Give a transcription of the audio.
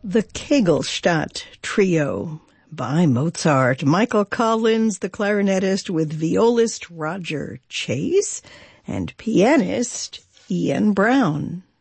The Kegelstadt Trio by Mozart. Michael Collins, the clarinetist, with violist Roger Chase and pianist Ian Brown.